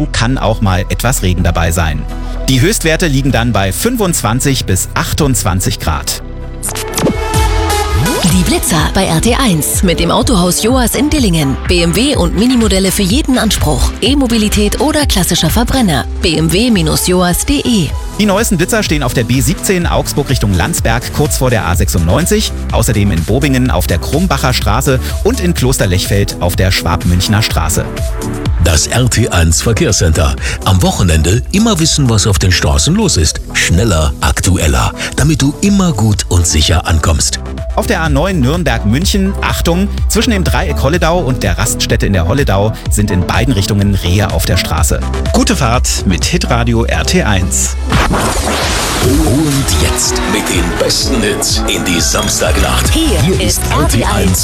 Dazu kann auch mal etwas Regen dabei sein. Die Höchstwerte liegen dann bei 25 bis 28 Grad. Die Blitzer bei RT1 mit dem Autohaus Joas in Dillingen. BMW und Minimodelle für jeden Anspruch. E-Mobilität oder klassischer Verbrenner. bmw-joas.de. Die neuesten Blitzer stehen auf der B17 Augsburg Richtung Landsberg kurz vor der A96, außerdem in Bobingen auf der Krumbacher Straße und in Klosterlechfeld auf der Schwabmünchner Straße. Das RT1 Verkehrscenter. Am Wochenende immer wissen, was auf den Straßen los ist. Schneller, aktueller, damit du immer gut und sicher ankommst. Auf der A9 Nürnberg-München, Achtung, zwischen dem Dreieck Holledau und der Raststätte in der Holledau sind in beiden Richtungen Rehe auf der Straße. Gute Fahrt mit Hitradio RT1. Und jetzt mit den besten Hits in die Samstagnacht. Hier ist RT1